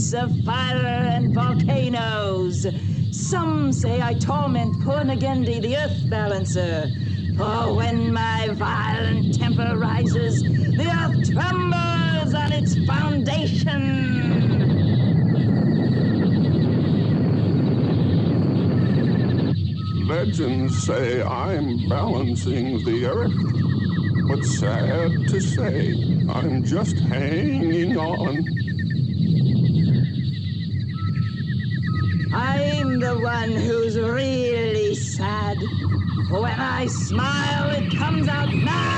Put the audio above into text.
ice, of fire, and volcanoes. Some say I torment poor Nagendi, the earth balancer. For when my violent temper rises, the earth trembles on its foundation. Legends say I'm balancing the earth, but sad to say, I'm just hanging on. I'm the one who's really sad. When I smile, it comes out now.